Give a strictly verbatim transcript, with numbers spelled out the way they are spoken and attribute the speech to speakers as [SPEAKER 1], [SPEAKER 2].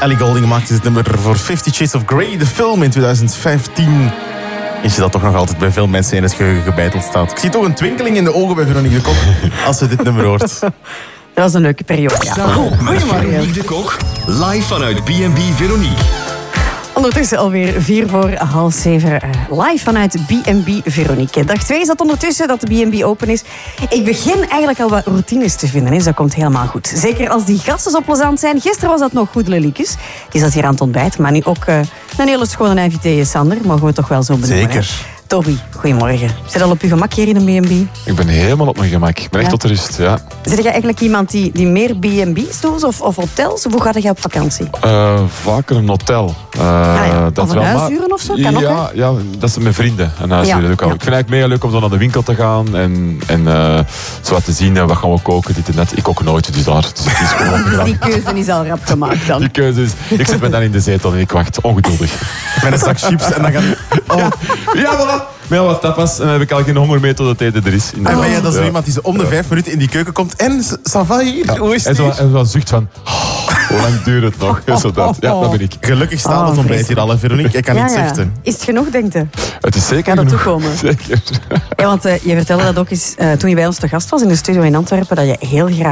[SPEAKER 1] Ellie Goulding maakte het nummer voor Fifty Shades of Grey, de film in twintig vijftien. Is je dat toch nog altijd bij veel mensen in het geheugen gebeiteld staat. Ik zie toch een twinkeling in de ogen bij Veronique de Kok als ze dit nummer hoort.
[SPEAKER 2] Dat was een leuke periode, ja.
[SPEAKER 3] Met Veronique de Kok, live vanuit B en B Veronique.
[SPEAKER 2] Ondertussen alweer vier voor half zeven, uh, live vanuit B en B Veronique. Dag twee is dat ondertussen dat de B en B open is. Ik begin eigenlijk al wat routines te vinden, dus dat komt helemaal goed. Zeker als die gasten zo plezant zijn. Gisteren was dat nog goed leliekes. Die zat hier aan het ontbijt, maar nu ook uh, een hele schone invité, Sander. Mogen we toch wel zo benoemen.
[SPEAKER 1] Zeker.
[SPEAKER 2] Hè? Toby, goedemorgen. Zit je al op je gemak hier in een B en B?
[SPEAKER 4] Ik ben helemaal op mijn gemak. Ik ben echt
[SPEAKER 2] Ja.
[SPEAKER 4] tot de rust, ja.
[SPEAKER 2] Zit jij eigenlijk iemand die, die meer B en B's doet of, of hotels? Of hoe gaat jij op vakantie?
[SPEAKER 4] Uh, vaker een hotel. Uh,
[SPEAKER 2] ja.
[SPEAKER 4] dat
[SPEAKER 2] Of een
[SPEAKER 4] wel, maar-
[SPEAKER 2] huisuren of zo? Kan ook,
[SPEAKER 4] ja,
[SPEAKER 2] hè?
[SPEAKER 4] ja, dat is met vrienden. Een huisuren
[SPEAKER 2] Ja.
[SPEAKER 4] ook al.
[SPEAKER 2] Ja.
[SPEAKER 4] Ik vind het eigenlijk mega leuk om zo naar de winkel te gaan en, en uh, zo wat te zien, uh, wat gaan we koken, dit en dat. Ik kook nooit, dus daar. Dus het is gewoon
[SPEAKER 2] Dus die keuze is al rap gemaakt dan.
[SPEAKER 4] Die keuze is, ik zet me dan in de zetel en ik wacht ongeduldig.
[SPEAKER 1] Met een zak chips en dan gaan... Oh.
[SPEAKER 4] Ja, voilà. Met al wat tapas en dan heb ik al geen honger meer tot het eten er is.
[SPEAKER 1] En ben jij dat zo
[SPEAKER 4] Ja.
[SPEAKER 1] iemand die zo om de vijf minuten in die keuken komt en ça va hier? Hoe is
[SPEAKER 4] En
[SPEAKER 1] het
[SPEAKER 4] zo,
[SPEAKER 1] hier?
[SPEAKER 4] en zo zucht van, oh, hoe lang duurt het nog? Zo dat. Ja, dat ben ik.
[SPEAKER 1] Gelukkig staat
[SPEAKER 2] Oh,
[SPEAKER 1] het ontbijt hier
[SPEAKER 2] vreselijk.
[SPEAKER 1] al, hè, Veronique. Ik kan
[SPEAKER 2] Ja,
[SPEAKER 1] niet
[SPEAKER 2] ja.
[SPEAKER 1] zuchten.
[SPEAKER 2] Is het genoeg, denk je?
[SPEAKER 4] Het is zeker
[SPEAKER 2] Gaat dat
[SPEAKER 4] genoeg.
[SPEAKER 2] toekomen?
[SPEAKER 4] Zeker.
[SPEAKER 2] Ja, want uh, je vertelde dat ook eens uh, toen je bij ons te gast was in de studio in Antwerpen, dat je heel graag